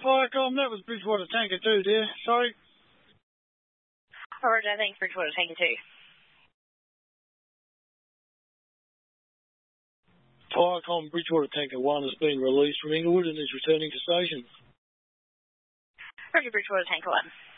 Firecom, that was Bridgewater Tanker 2, dear. Sorry. Roger, thanks, Bridgewater Tanker 2. Firecom, Bridgewater Tanker 1 has been released from Inglewood and is returning to station. Roger, Bridgewater Tanker 1.